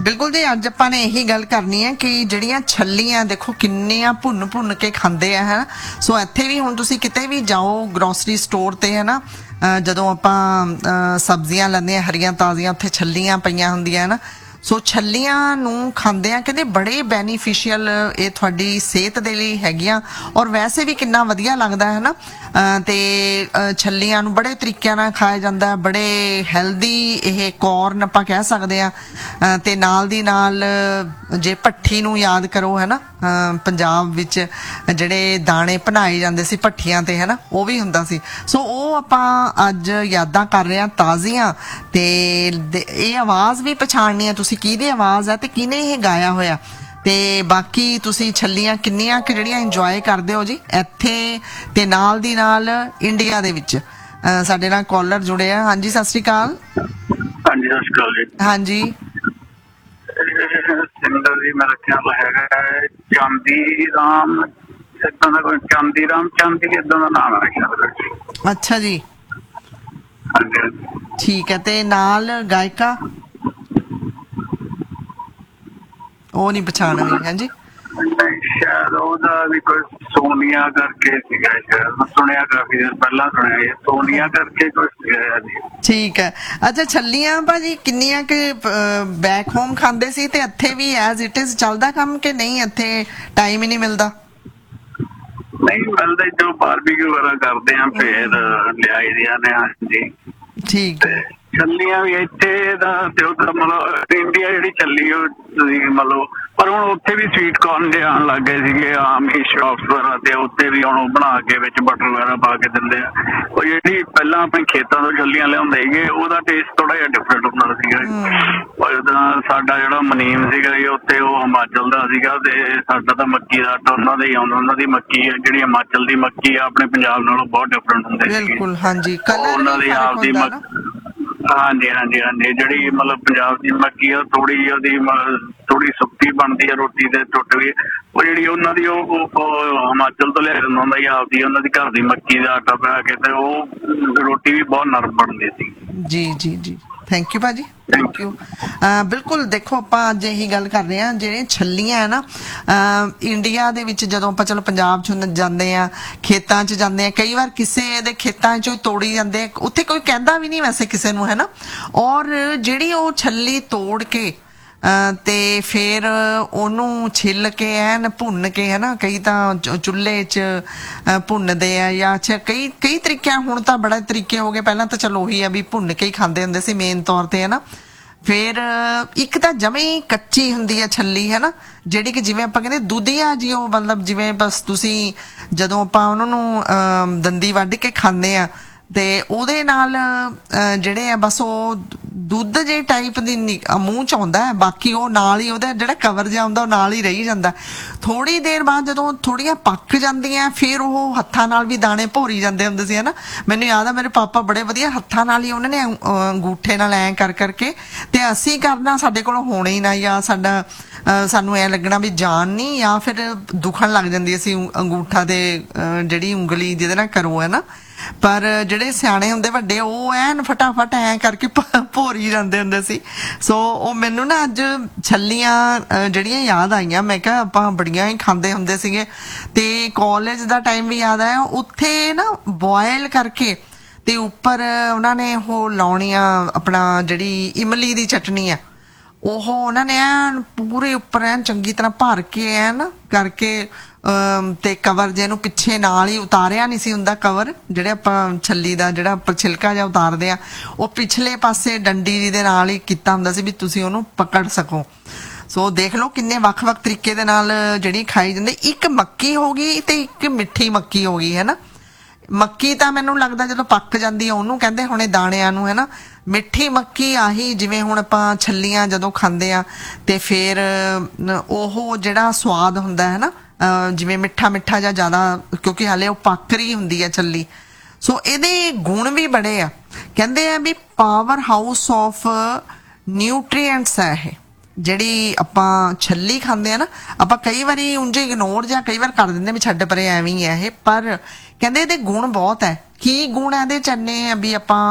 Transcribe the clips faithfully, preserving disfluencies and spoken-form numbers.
बिल्कुल जी, अज आपां ने यही गल करनी है कि जिहड़ियां छल्लियां देखो किन्नियां भुन भुन के खांदे आ, है ना। सो इत्थे भी हुण तुसीं किते भी जाओ ग्रोसरी स्टोर ते, है ना, जदों आपां सब्जियां लैंदे आ हरियां ताज़ियां, उत्थे छल्लियां पईयां हुंदियां, है ना। सो छल्लियां नूं खांदे आ, कहंदे बड़े बेनीफिशियल ये तुहाडी सेहत दे लई हैगियां, और वैसे भी किन्ना वधिया लगदा है ना। ते छल्लियां नूं बड़े तरीकिਆਂ ਨਾਲ ਖਾਇਆ ਜਾਂਦਾ, बड़े हैल्दी ਇਹ कॉर्न ਆਪਾਂ ਕਹਿ ਸਕਦੇ ਆ। ਤੇ ਨਾਲ ਦੀ ਨਾਲ ਜੇ ਭੱਠੀ ਨੂੰ ਯਾਦ ਕਰੋ, ਹੈ ਨਾ, ਪੰਜਾਬ ਵਿੱਚ ਜਿਹੜੇ ਦਾਣੇ ਭਨਾਏ ਜਾਂਦੇ ਸੀ ਭੱਠੀਆਂ ਤੇ, ਹੈ ਨਾ, ਉਹ ਵੀ ਹੁੰਦਾ ਸੀ। ਸੋ ਉਹ ਆਪਾਂ ਅੱਜ ਯਾਦਾਂ ਕਰ ਰਹੇ ਆ ਤਾਜ਼ੀਆਂ। ਤੇ ਇਹ ਆਵਾਜ਼ ਵੀ ਪਛਾਣਨੀ ਆ ਤੁਸੀਂ ਕਿਹਦੀ ਆਵਾਜ਼ ਹੈ ਤੇ ਕਿਹਨੇ ਇਹ ਗਾਇਆ ਹੋਇਆ। ਤੇ ਬਾਕੀ ਤੁਸੀਂ ਛੱਲੀਆਂ ਕਿੰਨੀਆਂ ਕਿ ਜਿਹੜੀਆਂ ਇੰਜੋਏ ਕਰਦੇ ਹੋ ਜੀ ਇੱਥੇ ਤੇ ਨਾਲ ਦੀ ਨਾਲ ਇੰਡੀਆ ਦੇ ਵਿੱਚ। ਸਾਡੇ ਨਾਲ ਕਾਲਰ ਜੁੜੇ ਆ। ਹਾਂਜੀ, ਸਤਿ ਸ਼੍ਰੀ ਅਕਾਲ। ਹਾਂਜੀ, ਸਤਿ ਸ਼੍ਰੀ ਅਕਾਲ ਜੀ। ਹਾਂਜੀ, ਸਿੰਗਰ ਜੀ ਮੇਰਾ ਖਿਆਲ ਹੈਗਾ ਚਾਂਦੀ ਰਾਮ, ਇਦਾਂ ਦਾ ਕੋਈ ਚਾਂਦੀ ਰਾਮ ਚਾਂਦੀ ਇਦਾਂ ਦਾ ਨਾਮ ਹੈ। ਅੱਛਾ ਜੀ, ਹਾਂਜੀ ਠੀਕ ਹੈ। ਤੇ ਨਾਲ ਗਾਇਕਾ ਉਹ ਨਹੀਂ ਪਛਾਣ ਹੋਈ। ਹਾਂਜੀ, ਸ਼ਾਇਦ ਉਹਦਾ ਵੀ ਕੋਈ ਸੋਨੀਆ ਕਰਕੇ ਸੀਗਾ, ਸ਼ਾਇਦ ਸੁਣਿਆ ਕਾਫੀ ਦਿਨ ਪਹਿਲਾਂ ਸੁਣਿਆ ਸੋਨੀਆ ਕਰਕੇ ਕੋਈ ਸੀਗਾ ਜੀ। ਠੀਕ ਹੈ। ਅੱਛਾ, ਛੱਲੀਆਂ ਭਾਜੀ ਕਿੰਨੀਆਂ ਕਿ ਬੈਕ ਹੋਮ ਖਾਂਦੇ ਸੀ ਤੇ ਇੱਥੇ ਵੀ ਐਜ਼ ਇਟ ਇਜ਼ ਚੱਲਦਾ ਕੰਮ ਕਿ ਨਹੀਂ? ਇੱਥੇ ਟਾਈਮ ਹੀ ਨਹੀਂ ਮਿਲਦਾ। ਨਹੀਂ ਮਿਲਦਾ, ਜੋ ਬਾਰਬੀਕਿਊ ਵਗੈਰਾ ਕਰਦੇ ਆ ਫੇਰ ਲਿਆਈ ਦੀਆਂ ਨੇ। ਹਾਂਜੀ, ਠੀਕ ਹੈ। ਛੱਲੀਆਂ ਵੀ ਇੱਥੇ ਦਾ ਤੇ ਉਧਰ ਮਤਲਬ ਇੰਡੀਆ ਜਿਹੜੀ ਚੱਲੀ ਉਹ ਤੁਸੀਂ ਮਤਲਬ, ਪਰ ਹੁਣ ਉੱਥੇ ਵੀ ਸਵੀਟ ਕੋਰਨ ਦੇ ਆਉਣ ਲੱਗ ਗਏ ਸੀਗੇ ਆਮ ਹੀ ਸ਼ੌਪਸ ਵਗੈਰਾ ਤੇ, ਉੱਥੇ ਵੀ ਹੁਣ ਉਹ ਬਣਾ ਕੇ ਵਿੱਚ ਬਟਰ ਵਗੈਰਾ ਪਾ ਕੇ ਦਿੰਦੇ ਆ। ਉਹ ਜਿਹੜੀ ਪਹਿਲਾਂ ਆਪਣੇ ਖੇਤਾਂ ਤੋਂ ਛੱਲੀਆਂ ਲਿਆਉਂਦੇ ਸੀਗੇ ਉਹਦਾ ਟੇਸਟ ਥੋੜਾ ਜਿਹਾ ਡਿਫਰੈਂਟ ਹੁੰਦਾ ਸੀਗਾ। ਜਿੱਦਾਂ ਸਾਡਾ ਜਿਹੜਾ ਮਨੀਮ ਸੀਗਾ ਜੀ ਉੱਥੇ ਉਹ ਹਿਮਾਚਲ ਦਾ ਸੀਗਾ ਤੇ ਸਾਡਾ ਤਾਂ ਮੱਕੀ ਦਾ ਆਟਾ ਉਹਨਾਂ ਦਾ ਹੀ ਆਉਂਦਾ। ਉਹਨਾਂ ਦੀ ਮੱਕੀ ਹੈ ਜਿਹੜੀ ਹਿਮਾਚਲ ਦੀ ਮੱਕੀ ਆ ਆਪਣੇ ਪੰਜਾਬ ਨਾਲੋਂ ਬਹੁਤ ਡਿਫਰੈਂਟ ਹੁੰਦੇ ਸੀ। ਬਿਲਕੁਲ, ਹਾਂਜੀ, ਉਹਨਾਂ ਦੀ ਆਪ ਦੀ ਹਾਂਜੀ ਹਾਂਜੀ ਹਾਂਜੀ ਜਿਹੜੀ ਮਤਲਬ ਪੰਜਾਬ ਦੀ ਮੱਕੀ ਆ ਥੋੜੀ ਉਹਦੀ ਥੋੜੀ ਸੁੱਕੀ ਬਣਦੀ ਆ ਰੋਟੀ ਤੇ ਟੁੱਟ ਵੀ। ਉਹ ਜਿਹੜੀ ਉਹਨਾਂ ਦੀ ਉਹ ਹਿਮਾਚਲ ਤੋਂ ਲਿਆ ਜਾਂਦਾ ਹੁੰਦਾ ਸੀ ਆਪਦੀ, ਉਹਨਾਂ ਦੀ ਘਰ ਦੀ ਮੱਕੀ ਦਾ ਆਟਾ ਪਾ ਕੇ ਤੇ ਉਹ ਰੋਟੀ ਵੀ ਬਹੁਤ ਨਰਮ ਬਣਦੀ ਸੀ। ਜੀ ਜੀ ਜੀ, ਥੈਂਕ ਯੂ ਭਾਜੀ, ਥੈਂਕ ਯੂ। ਬਿਲਕੁਲ, ਦੇਖੋ ਆਪਾਂ ਅੱਜ ਇਹੀ ਗੱਲ ਕਰ ਰਹੇ ਹਾਂ ਜਿਹੜੀਆਂ ਛੱਲੀਆਂ ਹੈ ਨਾ ਇੰਡੀਆ ਦੇ ਵਿੱਚ, ਜਦੋਂ ਆਪਾਂ ਚਲੋ ਪੰਜਾਬ 'ਚ ਜਾਂਦੇ ਆ ਖੇਤਾਂ 'ਚ ਜਾਂਦੇ ਆ, ਕਈ ਵਾਰ ਕਿਸੇ ਦੇ ਖੇਤਾਂ 'ਚੋਂ ਤੋੜੀ ਜਾਂਦੇ ਆ, ਉੱਥੇ ਕੋਈ ਕਹਿੰਦਾ ਵੀ ਨਹੀਂ ਵੈਸੇ ਕਿਸੇ ਨੂੰ, ਹੈ ਨਾ। ਔਰ ਜਿਹੜੀ ਉਹ ਛੱਲੀ ਤੋੜ ਕੇ ਤੇ ਫਿਰ ਉਹਨੂੰ ਛਿੱਲ ਕੇ ਐਨ ਭੁੰਨ ਕੇ, ਹੈ ਨਾ, ਕਈ ਤਾਂ ਚੁੱਲ੍ਹੇ 'ਚ ਭੁੰਨਦੇ ਆ ਜਾਂ ਅੱਛਾ ਕਈ ਕਈ ਤਰੀਕਿਆਂ, ਹੁਣ ਤਾਂ ਬੜੇ ਤਰੀਕੇ ਹੋ ਗਏ। ਪਹਿਲਾਂ ਤਾਂ ਚਲੋ ਉਹੀ ਆ ਵੀ ਭੁੰਨ ਕੇ ਹੀ ਖਾਂਦੇ ਹੁੰਦੇ ਸੀ ਮੇਨ ਤੌਰ ਤੇ, ਹੈ ਨਾ। ਫਿਰ ਇੱਕ ਤਾਂ ਜਮੇ ਹੀ ਕੱਚੀ ਹੁੰਦੀ ਹੈ ਛੱਲੀ, ਹੈ ਨਾ, ਜਿਹੜੀ ਕਿ ਜਿਵੇਂ ਆਪਾਂ ਕਹਿੰਦੇ ਦੁਧੀਆ ਜੀ, ਉਹ ਮਤਲਬ ਜਿਵੇਂ ਬਸ ਤੁਸੀਂ ਜਦੋਂ ਆਪਾਂ ਉਹਨਾਂ ਨੂੰ ਦੰਦੀ ਵੱਢ ਕੇ ਖਾਂਦੇ ਆ ਤੇ ਉਹਦੇ ਨਾਲ ਜਿਹੜੇ ਆ ਬਸ ਉਹ ਦੁੱਧ ਜੇ ਟਾਈਪ ਦੀ ਮੂੰਹ 'ਚ ਆਉਂਦਾ ਹੈ, ਬਾਕੀ ਉਹ ਨਾਲ ਹੀ ਉਹਦਾ ਜਿਹੜਾ ਕਵਰ ਜਿਹਾ ਹੁੰਦਾ ਉਹ ਨਾਲ ਹੀ ਰਹੀ ਜਾਂਦਾ। ਥੋੜ੍ਹੀ ਦੇਰ ਬਾਅਦ ਜਦੋਂ ਥੋੜ੍ਹੀਆਂ ਪੱਕ ਜਾਂਦੀਆਂ ਫਿਰ ਉਹ ਹੱਥਾਂ ਨਾਲ ਵੀ ਦਾਣੇ ਭੋਰੀ ਜਾਂਦੇ ਹੁੰਦੇ ਸੀ, ਹੈ ਨਾ। ਮੈਨੂੰ ਯਾਦ ਆ ਮੇਰੇ ਪਾਪਾ ਬੜੇ ਵਧੀਆ ਹੱਥਾਂ ਨਾਲ ਹੀ ਉਹਨਾਂ ਨੇ ਅੰਗੂਠੇ ਨਾਲ ਐਂ ਕਰ ਕਰਕੇ, ਤੇ ਅਸੀਂ ਕਰਨਾ ਸਾਡੇ ਕੋਲੋਂ ਹੋਣਾ ਹੀ ਨਾ, ਜਾਂ ਸਾਡਾ ਸਾਨੂੰ ਐਂ ਲੱਗਣਾ ਵੀ ਜਾਨ ਨਹੀਂ, ਜਾਂ ਫਿਰ ਦੁਖਣ ਲੱਗ ਜਾਂਦੀ ਸੀ ਅੰਗੂਠਾ ਤੇ ਜਿਹੜੀ ਉਂਗਲੀ ਜਿਹਦੇ ਨਾਲ ਕਰੋ, ਹੈ ਨਾ। ਪਰ ਜਿਹੜੇ ਸਿਆਣੇ ਹੁੰਦੇ ਵੱਡੇ ਉਹ ਐਨ ਫਟਾਫਟ ਐਂ ਕਰਕੇ ਭੋਰੀ ਜਾਂਦੇ ਹੁੰਦੇ ਸੀ। ਸੋ ਉਹ ਮੈਨੂੰ ਨਾ ਅੱਜ ਛੱਲੀਆਂ ਜਿਹੜੀਆਂ ਯਾਦ ਆਈਆਂ। ਮੈਂ ਕਿਹਾ ਆਪਾਂ ਬੜੀਆਂ ਹੀ ਖਾਂਦੇ ਹੁੰਦੇ ਸੀਗੇ। ਤੇ ਕਾਲਜ ਦਾ ਟਾਈਮ ਵੀ ਯਾਦ ਆਇਆ, ਉੱਥੇ ਨਾ ਬੋਇਲ ਕਰਕੇ ਤੇ ਉੱਪਰ ਉਹਨਾਂ ਨੇ ਉਹ ਲਾਉਣੀਆਂ ਆਪਣਾ ਜਿਹੜੀ ਇਮਲੀ ਦੀ ਚਟਨੀ ਆ, ਉਹ ਉਹਨਾਂ ਨੇ ਐਨ ਪੂਰੇ ਉੱਪਰ ਐਨ ਚੰਗੀ ਤਰ੍ਹਾਂ ਭਰ ਕੇ ਐਨ ਕਰਕੇ ਤੇ ਕਵਰ ਜੇ ਨੂੰ ਪਿੱਛੇ ਨਾਲ ਹੀ ਉਤਾਰਿਆ ਨਹੀਂ ਸੀ ਹੁੰਦਾ ਕਵਰ, ਜਿਹੜੇ ਆਪਾਂ ਛੱਲੀ ਦਾ ਜਿਹੜਾ ਆਪਾਂ ਛਿਲਕਾ ਜਿਹਾ ਉਤਾਰਦੇ ਆ, ਉਹ ਪਿਛਲੇ ਪਾਸੇ ਡੰਡੀ ਜੀ ਦੇ ਨਾਲ ਹੀ ਕੀਤਾ ਹੁੰਦਾ ਸੀ ਵੀ ਤੁਸੀਂ ਉਹਨੂੰ ਪਕੜ ਸਕੋ। ਸੋ ਦੇਖ ਲਓ ਕਿੰਨੇ ਵੱਖ-ਵੱਖ ਤਰੀਕੇ ਦੇ ਨਾਲ ਜਿਹੜੀ ਖਾਈ ਜਾਂਦੀ। ਇੱਕ ਮੱਕੀ ਹੋ ਗਈ ਤੇ ਇੱਕ ਮਿੱਠੀ ਮੱਕੀ ਹੋ ਗਈ, ਹੈ ਨਾ। ਮੱਕੀ ਤਾਂ ਮੈਨੂੰ ਲੱਗਦਾ ਜਦੋਂ ਪੱਕ ਜਾਂਦੀ ਆ ਉਹਨੂੰ ਕਹਿੰਦੇ ਹੁਣੇ ਦਾਣਿਆਂ ਨੂੰ, ਹੈ ਨਾ। ਮਿੱਠੀ ਮੱਕੀ ਆਹੀ ਜਿਵੇਂ ਹੁਣ ਆਪਾਂ ਛੱਲੀਆਂ ਜਦੋਂ ਖਾਂਦੇ ਆ ਤੇ ਫਿਰ ਉਹ ਜਿਹੜਾ ਸਵਾਦ ਹੁੰਦਾ, ਹੈ ਨਾ, ਜਿਵੇਂ ਮਿੱਠਾ ਮਿੱਠਾ ਜਾਂ ਜ਼ਿਆਦਾ, ਕਿਉਂਕਿ ਹਾਲੇ ਉਹ ਪੱਕ ਰਹੀ ਹੁੰਦੀ ਹੈ ਛੱਲੀ। ਸੋ ਇਹਦੇ ਗੁਣ ਵੀ ਬੜੇ ਆ। ਕਹਿੰਦੇ ਆ ਵੀ ਪਾਵਰ ਹਾਊਸ ਆਫ ਨਿਊਟਰੀਐਂਟਸ ਹੈ ਇਹ, ਜਿਹੜੀ ਆਪਾਂ ਛੱਲੀ ਖਾਂਦੇ ਆ ਨਾ, ਆਪਾਂ ਕਈ ਵਾਰੀ ਉਂਝ ਇਗਨੋਰ ਜਾਂ ਕਈ ਵਾਰ ਕਰ ਦਿੰਦੇ ਵੀ ਛੱਡ ਪਰੇ ਐਵੇਂ ਹੀ ਹੈ ਇਹ, ਪਰ ਕਹਿੰਦੇ ਇਹਦੇ ਗੁਣ ਬਹੁਤ ਹੈ। ਕੀ ਗੁਣ ਇਹਦੇ ਚ ਇੰਨੇ ਆ ਵੀ ਆਪਾਂ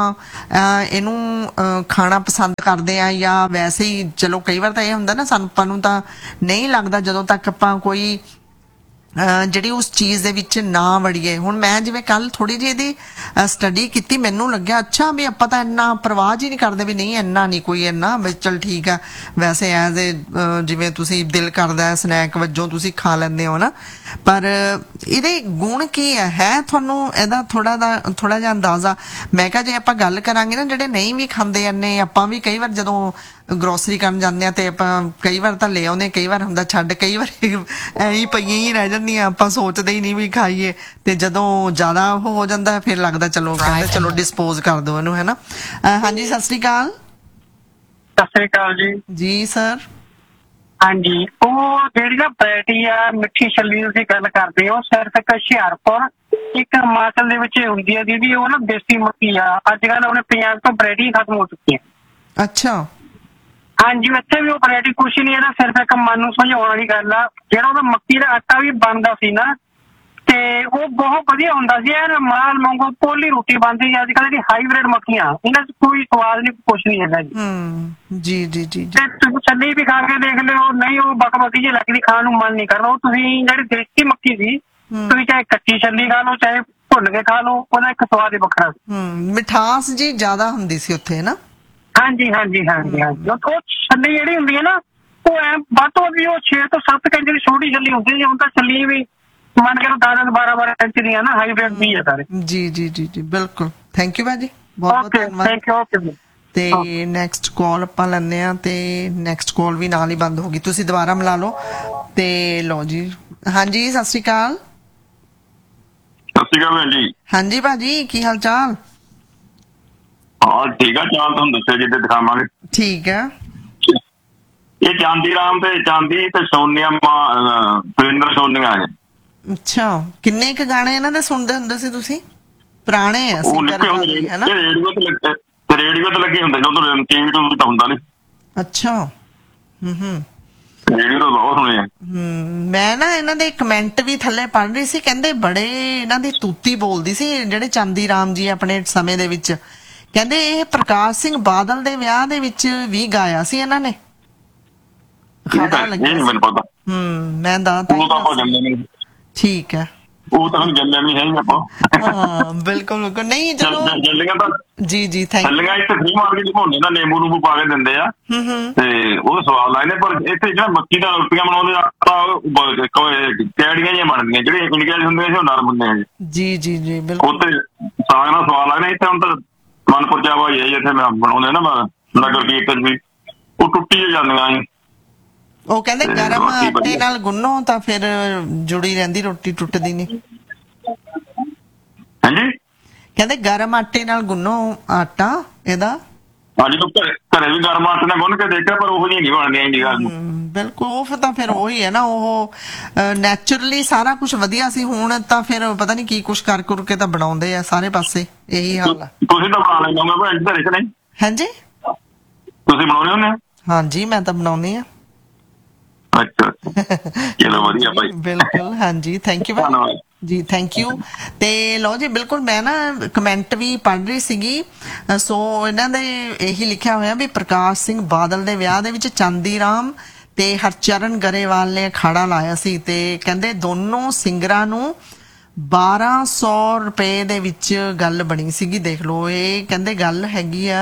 ਇਹਨੂੰ ਖਾਣਾ ਪਸੰਦ ਕਰਦੇ ਆ, ਜਾਂ ਵੈਸੇ ਹੀ ਚਲੋ ਕਈ ਵਾਰ ਤਾਂ ਇਹ ਹੁੰਦਾ ਨਾ ਸਾਨੂੰ ਆਪਾਂ ਨੂੰ ਤਾਂ ਨਹੀਂ ਲੱਗਦਾ ਜਦੋਂ ਤੱਕ ਆਪਾਂ ਕੋਈ ਜਿਹੜੀ ਉਸ ਚੀਜ਼ ਦੇ ਵਿੱਚ ਨਾ ਵੜੀਏ। ਹੁਣ ਮੈਂ ਜਿਵੇਂ ਕੱਲ ਥੋੜੀ ਜਿਹੀ ਇਹਦੀ ਸਟੱਡੀ ਕੀਤੀ, ਮੈਨੂੰ ਲੱਗਿਆ ਅੱਛਾ ਵੀ ਆਪਾਂ ਤਾਂ ਇੰਨਾ ਪਰਵਾਹ ਹੀ ਨਹੀਂ ਕਰਦੇ ਵੀ ਨਹੀਂ ਇੰਨਾ ਨਹੀਂ ਕੋਈ ਇੰਨਾ ਵੀ ਚਲ ਠੀਕ ਆ, ਵੈਸੇ ਐਜ਼ ਏ ਜਿਵੇਂ ਤੁਸੀਂ ਦਿਲ ਕਰਦਾ ਸਨੈਕ ਵਜੋਂ ਤੁਸੀਂ ਖਾ ਲੈਂਦੇ ਹੋ ਨਾ, ਪਰ ਇਹਦੇ ਗੁਣ ਕੀ ਹੈ ਹੈ ਤੁਹਾਨੂੰ ਇਹਦਾ ਥੋੜਾ ਦਾ ਥੋੜਾ ਜਿਹਾ ਅੰਦਾਜ਼ਾ? ਮੈਂ ਕਿਹਾ ਜੇ ਆਪਾਂ ਗੱਲ ਕਰਾਂਗੇ ਨਾ ਜਿਹੜੇ ਨਹੀਂ ਵੀ ਖਾਂਦੇ ਇੰਨੇ, ਆਪਾਂ ਵੀ ਕਈ ਵਾਰ ਜਦੋਂ ਗਰੋਸਰੀ ਕਰਨ ਜਾਂਦੇ ਆ ਤੇ ਆਪਾਂ ਕਈ ਵਾਰ ਤਾਂ ਲੈ ਆਉਂਦੇ, ਕਈ ਵਾਰ ਹੁੰਦਾ ਛੱਡ, ਕਈ ਵਾਰ ਐਂ ਹੀ ਪਈਆਂ ਹੀ ਰਹਿ ਜਾਂਦੀਆਂ, ਆਪਾਂ ਸੋਚਦੇ ਹੀ ਨਹੀਂ ਵੀ ਖਾਈਏ, ਤੇ ਜਦੋਂ ਜ਼ਿਆਦਾ ਉਹ ਹੋ ਜਾਂਦਾ ਫਿਰ ਲੱਗਦਾ ਚਲੋ ਕਹਿੰਦੇ ਚਲੋ ਡਿਸਪੋਜ਼ ਕਰ ਦਿਓ ਇਹਨੂੰ, ਹੈ ਨਾ। ਹਾਂਜੀ ਸਤਿ ਸ੍ਰੀ ਅਕਾਲ। ਸਤਿ ਸ੍ਰੀ ਅਕਾਲ ਜੀ। ਜੀ ਸਰ। ਹਾਂਜੀ, ਉਹ ਜਿਹੜੀ ਨਾ ਵੈਰਾਈਟੀ ਆ ਮਿੱਠੀ ਛੱਲੀ ਦੀ ਗੱਲ ਕਰਦੇ ਹੋ, ਸਿਰਫ ਇੱਕ ਹੁਸ਼ਿਆਰਪੁਰ ਇੱਕ ਹਿਮਾਚਲ ਦੇ ਵਿੱਚ ਹੁੰਦੀ ਹੈ ਦੀਦੀ, ਉਹ ਨਾ ਦੇਸੀ ਮੱਕੀ ਆ। ਅੱਜ ਕੱਲ੍ਹ ਉਹਨੇ ਪੰਜਾਬ ਤੋਂ ਵੈਰਾਈਟੀ ਖਤਮ ਹੋ ਚੁੱਕੀ ਹੈ। ਅੱਛਾ। ਹਾਂਜੀ, ਇੱਥੇ ਵੀ ਉਹ ਵੈਰਾਈਟੀ ਕੁਛ ਨਹੀਂ ਹੈ ਨਾ, ਸਿਰਫ ਇੱਕ ਮਨ ਨੂੰ ਸਮਝਾਉਣ ਵਾਲੀ ਗੱਲ ਆ। ਜਿਹੜਾ ਉਹਦਾ ਮੱਕੀ ਦਾ ਆਟਾ ਵੀ ਬਣਦਾ ਸੀ ਨਾ, ਤੇ ਉਹ ਬਹੁਤ ਵਧੀਆ ਹੁੰਦਾ ਸੀ, ਯਾਰ ਮਾਲ ਵਾਂਗੂ ਪੋਲੀ ਰੋਟੀ ਬਣਦੀ। ਅੱਜ ਕੱਲ੍ਹ ਜਿਹੜੀ ਹਾਈਬ੍ਰਿਡ ਮੱਕੀਆਂ, ਇਹਨਾਂ 'ਚ ਕੋਈ ਸਵਾਦ ਨਹੀਂ, ਕੁਛ ਨਹੀਂ ਹੈਗਾ ਜੀ। ਹੂੰ ਜੀ ਜੀ ਜੀ। ਤੇ ਤੁਸੀਂ ਛੱਲੀ ਵੀ ਖਾ ਕੇ ਦੇਖ ਲਿਓ, ਨਹੀਂ ਉਹ ਬਕ ਬਕੀ ਜਿਹੀ ਲੱਗਦੀ, ਖਾਣ ਨੂੰ ਮਨ ਨਹੀਂ ਕਰਦਾ। ਉਹ ਤੁਸੀਂ ਜਿਹੜੀ ਦੇਸੀ ਮੱਕੀ ਸੀ, ਤੁਸੀਂ ਚਾਹੇ ਕੱਚੀ ਛੱਲੀ ਖਾ ਲਓ ਚਾਹੇ ਭੁੰਨ ਕੇ ਖਾ ਲਓ, ਉਹਦਾ ਇੱਕ ਸਵਾਦ ਹੀ ਵੱਖਰਾ ਸੀ। ਹੂੰ, ਮਿਠਾਸ ਜੀ ਜ਼ਿਆਦਾ ਹੁੰਦੀ ਸੀ ਉੱਥੇ ਨਾ। ਹਾਂਜੀ ਹਾਂਜੀ ਹਾਂਜੀ ਹਾਂਜੀ। ਉਹ ਛੱਲੀ ਜਿਹੜੀ ਹੁੰਦੀ ਹੈ ਨਾ, ਉਹ ਐ ਵੱਧ ਤੋਂ ਵੱਧ ਉਹ ਛੇ ਤੋਂ ਸੱਤ ਇੰਚ ਦੀ ਛੋਟੀ ਛੱਲੀ ਹੁੰਦੀ ਹੈ। ਹੁਣ ਤਾਂ ਛੱਲੀ ਵੀ ਮੰਨ ਕੇ ਦਸ ਬਾਰਾਂ ਬਾਰਾਂ ਇੰਚ ਦੀਆਂ ਨਾ, ਹਾਈਬ੍ਰਿਡ ਵੀ ਹੈ ਸਾਰੇ। ਜੀ ਜੀ ਜੀ ਜੀ ਬਿਲਕੁਲ। ਥੈਂਕ ਯੂ ਭਾਜੀ, ਬਹੁਤ ਬਹੁਤ ਧੰਨਵਾਦ। Thank you. ਓਕੇ। ਤੇ ਨੈਕਸਟ ਕਾਲ ਆਪਾਂ ਲੈਂਦੇ ਆ, ਤੇ ਨੈਕਸਟ ਕਾਲ ਵੀ ਨਾਲ ਹੀ ਬੰਦ ਹੋ ਗਈ, ਤੁਸੀਂ ਦੁਬਾਰਾ ਮਿਲਾ ਲਓ। ਤੇ ਲਓ ਜੀ। ਹਾਂਜੀ ਸਤਿ ਸ੍ਰੀ ਅਕਾਲ। ਸਤਿ ਸ਼੍ਰੀ ਅਕਾਲ ਭੈਣ ਜੀ। ਹਾਂਜੀ ਭਾਜੀ, ਕੀ ਹਾਲ ਚਾਲ? ਹਾਂ ਠੀਕ ਆ, ਚਾਲ ਤੁਹਾਨੂੰ ਦੱਸਿਆ ਜਿੱਦੇ ਦਿਖਾਵਾਂਗੇ। ਠੀਕ ਆ। ਇਹ ਚਾਂਦੀ ਰਾਮ ਤੇ ਚਾਂਦੀ ਤੇ ਸੋਨੀਆ ਸੁਰਿੰਦਰ ਸੋਨੀਆ ਹੈ। ਅੱਛਾ, ਕਿੰਨੇ ਕ ਗਾਣੇ ਇਹਨਾਂ ਦੇ ਸੁਣਦੇ ਹੁੰਦੇ ਸੀ ਤੁਸੀਂ? ਪੁਰਾਣੇ ਆ ਉਹ ਲਿਖੇ ਹੁੰਦੇ ਹੈ ਨਾ, ਰੇਡੀਓ ਤੇ ਲੱਗੇ, ਰੇਡੀਓ ਤੇ ਲੱਗੇ ਹੁੰਦੇ ਨੇ, ਉਦੋਂ ਟੀਵੀ ਤੋਂ ਤਾਂ ਹੁੰਦਾ ਨਹੀਂ। ਅੱਛਾ। ਹੂੰ ਹੂੰ। ਰੇਡੀਓ ਤੋਂ ਬਹੁਤ ਸੁਣੇ ਆ। ਹੂੰ, ਮੈਂ ਨਾ ਇਹਨਾਂ ਦੇ ਕਮੈਂਟ ਵੀ ਥੱਲੇ ਪੜ੍ਹ ਰਹੀ ਸੀ, ਕਹਿੰਦੇ ਬੜੇ ਇਹਨਾਂ ਦੀ ਤੂਤੀ ਬੋਲਦੀ ਸੀ ਜਿਹੜੇ ਚਾਂਦੀ ਰਾਮ ਜੀ ਆਪਣੇ ਸਮੇਂ ਦੇ ਵਿੱਚ। ਕਹਿੰਦੇ ਇਹ ਪ੍ਰਕਾਸ਼ ਸਿੰਘ ਬਾਦਲ ਦੇ ਵਿਆਹ ਦੇ ਵਿੱਚ ਵੀ ਗਾਇਆ ਸੀ ਇਹਨਾਂ ਨੇ। ਖਾਣਾ ਲੱਗਿਆ ਸੀ ਮੈਨੂੰ ਪਤਾ। ਹੂੰ, ਮੈਂ ਦਾ ਠੀਕ ਹੈ। ਉਹ ਤਾਂ ਹੁਣ ਜੰਮਿਆ ਨਹੀਂ ਹੈ ਆਪਾਂ। ਹਾਂ ਬਿਲਕੁਲ ਬਿਲਕੁਲ। ਨਹੀਂ ਚਲੋ ਜੱਲੀਆਂ ਤਾਂ ਜੀ ਜੀ ਥੈਂਕ ਯੂ। ਜੱਲੀਆਂ ਇੱਥੇ ਫ੍ਰੀ ਮਾਰਕੀਟ ਘੁੰਮਦੇ ਨਾ, ਨਿੰਬੂ ਨੂੰਬੂ ਪਾ ਕੇ ਦਿੰਦੇ ਆ ਤੇ ਉਹ ਸਵਾਦ ਲੱਗਦੇ, ਪਰ ਇੱਥੇ ਜਿਹੜਾ ਮੱਕੀ ਦਾ ਰੋਟੀਆਂ ਬਣਾਉਂਦੇ ਆ ਕੈੜੀਆਂ ਜਿਹੀਆਂ ਬਣਦੀਆਂ, ਜਿਹੜੇ ਇੰਡੀਆ ਚ ਹੁੰਦੀਆਂ ਸੀ ਉਹ ਨਰਮ ਹੁੰਦੇ ਆ ਜੀ ਜੀ ਜੀ ਬਿਲਕੁਲ। ਉੱਥੇ ਸਾਗ ਨਾਲ ਸਵਾਦ ਲੱਗਦਾ। ਇੱਥੇ ਹੁਣ ਤਾਂ ਮਨ ਪਰਚਾਵਾ ਹੀ ਹੈ ਜੀ, ਇੱਥੇ ਬਣਾਉਂਦੇ ਨਾ ਨਗਰ ਕੀਰਤਨ ਵੀ, ਉਹ ਟੁੱਟੀ ਜਾਂਦੀਆਂ ਜੀ। ਉਹ ਕਹਿੰਦੇ ਗਰਮ ਆਟੇ ਨਾਲ ਗੁੰਨੋ ਤਾਂ ਫਿਰ ਜੁੜੀ ਰਹਿੰਦੀ ਰੋਟੀ, ਟੁੱਟਦੀ ਨਹੀਂ। ਹਾਂਜੀ, ਕਹਿੰਦੇ ਗਰਮ ਆਟੇ ਨਾਲ ਗੁੰਨੋ ਆਟਾ ਇਹਦਾ। ਹਾਂਜੀ, ਘਰੇ ਵੀ ਗਰਮ ਆਟੇ ਨਾਲ ਗੁੰਨ ਕੇ ਦੇਖਿਆ, ਪਰ ਉਹ ਜਿਹੀ ਨਹੀਂ ਬਣਦੀਆਂ ਜੀ ਗੱਲ। ਬਿਲਕੁਲ, ਉਹ ਤਾਂ ਫਿਰ ਉਹੀ ਹੈ ਨਾ, ਉਹ ਨੈਚੁਰਲੀ ਸਾਰਾ ਕੁਝ ਵਧੀਆ ਸੀ। ਹੁਣ ਤਾਂ ਫਿਰ ਪਤਾ ਨਹੀਂ ਕੀ ਕੁਛ ਕਰ ਕਰ ਕੇ ਤਾਂ ਬਣਾਉਂਦੇ ਆ ਸਾਰੇ ਪਾਸੇ, ਇਹੀ ਹਾਲ ਆ। ਤੁਸੀਂ ਤਾਂ ਬਣਾ ਲੈਂਦੇ ਹੋ ਭੈਣ ਘਰੇ ਕਿ ਨਹੀਂ? ਹਾਂਜੀ, ਤੁਸੀਂ ਬਣਾਉਂਦੇ ਹੁੰਦੇ? ਹਾਂਜੀ, ਮੈਂ ਤਾਂ ਬਣਾਉਂਦੀ ਆ। ਅੱਛਾ, ਚਲੋ ਵਧੀਆ ਭਾਈ। ਬਿਲਕੁਲ, ਹਾਂਜੀ, ਥੈਂਕ ਯੂ ਜੀ, ਥੈਂਕ ਯੂ। ਤੇ ਲਓ ਜੀ, ਬਿਲਕੁਲ ਮੈਂ ਨਾ ਕਮੈਂਟ ਵੀ ਪੜ੍ਹ ਰਹੀ ਸੀਗੀ, ਸੋ ਇਹਨਾਂ ਦੇ ਇਹੀ ਲਿਖਿਆ ਹੋਇਆ ਵੀ ਪ੍ਰਕਾਸ਼ ਸਿੰਘ ਬਾਦਲ ਦੇ ਵਿਆਹ ਦੇ ਵਿੱਚ ਚਾਂਦੀ ਰਾਮ ਤੇ ਹਰਚਰਨ ਗਰੇਵਾਲ ਨੇ ਅਖਾੜਾ ਲਾਇਆ ਸੀ, ਤੇ ਕਹਿੰਦੇ ਦੋਨੋਂ ਸਿੰਗਰਾਂ ਨੂੰ ਬਾਰਾਂ ਸੌ ਰੁਪਏ ਦੇ ਵਿੱਚ ਗੱਲ ਬਣੀ ਸੀਗੀ। ਦੇਖ ਲਓ, ਇਹ ਕਹਿੰਦੇ ਗੱਲ ਹੈਗੀ ਆ,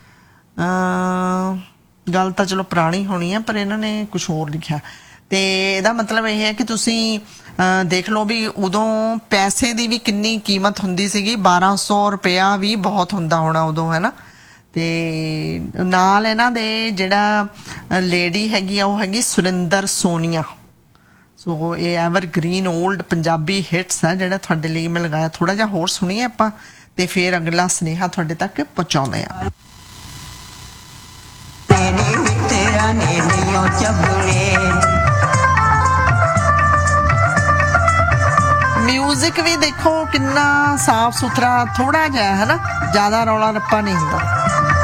ਗੱਲ ਤਾਂ ਚਲੋ ਪੁਰਾਣੀ ਹੋਣੀ ਆ, ਪਰ ਇਹਨਾਂ ਨੇ ਕੁਛ ਹੋਰ ਲਿਖਿਆ। ਤੇ ਇਹਦਾ ਮਤਲਬ ਇਹ ਹੈ ਕਿ ਤੁਸੀਂ ਦੇਖ ਲਓ ਵੀ ਉਦੋਂ ਪੈਸੇ ਦੀ ਵੀ ਕਿੰਨੀ ਕੀਮਤ ਹੁੰਦੀ ਸੀਗੀ। ਬਾਰਾਂ ਸੌ ਰੁਪਇਆ ਵੀ ਬਹੁਤ ਹੁੰਦਾ ਹੋਣਾ ਉਦੋਂ, ਹੈ ਨਾ। ਤੇ ਨਾਲ ਇਹਨਾਂ ਦੇ ਜਿਹੜਾ ਲੇਡੀ ਹੈਗੀ ਆ ਉਹ ਹੈਗੀ ਸੁਰਿੰਦਰ ਸੋਨੀਆ। ਸੋ ਇਹ ਐਵਰ ਗ੍ਰੀਨ ਓਲਡ ਪੰਜਾਬੀ ਹਿੱਟਸ ਆ ਜਿਹੜਾ ਤੁਹਾਡੇ ਲਈ ਮੈਂ ਲਗਾਇਆ। ਥੋੜਾ ਜਿਹਾ ਹੋਰ ਸੁਣੀਏ ਆਪਾਂ ਤੇ ਫਿਰ ਅਗਲਾ ਸੁਨੇਹਾ ਤੁਹਾਡੇ ਤੱਕ ਪਹੁੰਚਾਉਂਦੇ ਆ। ਮਿਊਜ਼ਿਕ ਵੀ ਦੇਖੋ ਕਿੰਨਾ ਸਾਫ ਸੁਥਰਾ, ਥੋੜਾ ਜਿਹਾ ਹੈ ਨਾ, ਜ਼ਿਆਦਾ ਰੌਲਾ ਰੱਪਾ ਨਹੀਂ ਹੁੰਦਾ।